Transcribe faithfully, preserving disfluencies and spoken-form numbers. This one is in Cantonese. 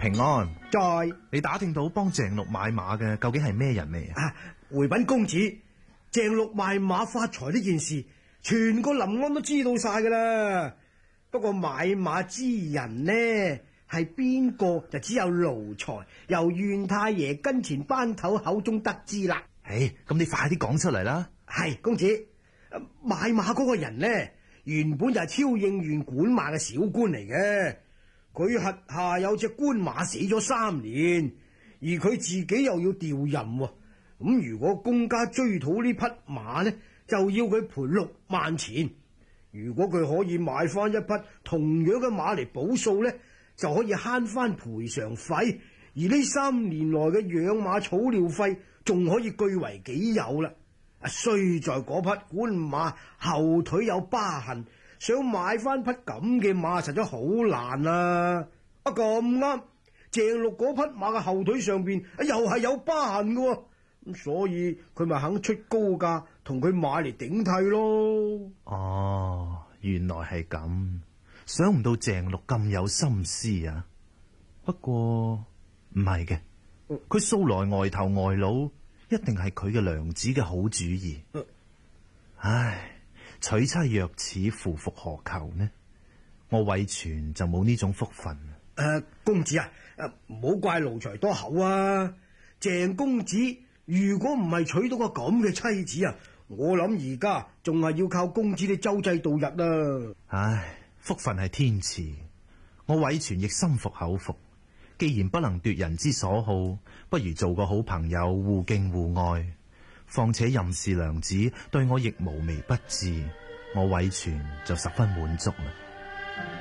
平安， 在你打聽到幫鄭六買馬嘅究竟係咩人未啊？ 啊，回稟公子，鄭六賣馬發財呢件事，全個臨安都知道晒噶啦。不過買馬之人呢，係邊個就只有奴才由縣太爺跟前班頭口中得知啦。 唉，咁你快啲講出嚟啦。 係公子，買馬嗰個人呢，原本就係超應縣管馬嘅小官嚟嘅。佢轄下有隻官馬死咗三年，而佢自己又要調任，咁如果公家追討呢匹馬呢，就要佢賠六萬錢。如果佢可以買翻一匹同樣嘅馬嚟補數呢，就可以慳翻賠償費，而呢三年來嘅養馬草料費仲可以據為己有啦。衰在嗰匹官馬後腿有疤痕，想買翻匹咁嘅馬實在好難啊！啊咁啱，鄭六嗰匹馬嘅後腿上邊又係有疤痕嘅，咁所以佢咪肯出高價同佢買嚟頂替咯。 哦，原來係咁，想唔到鄭六咁有心思啊！不過唔係嘅，佢素來外頭外佬，一定係佢嘅娘子嘅好主意。 嗯、 唉。娶妻若此，夫復何求呢？我韋全就冇呢種福分。誒、 呃，公子啊，唔好怪奴才多口啊！鄭公子如果唔係娶到個咁嘅妻子啊，我諗而家仲係要靠公子你周濟度日啊！ 唉，福分係天賜，我韋全亦心服口服。既然不能奪人之所好，不如做個好朋友，互敬互愛。況且任氏娘子對我亦無微不至，我韋全就十分滿足啦。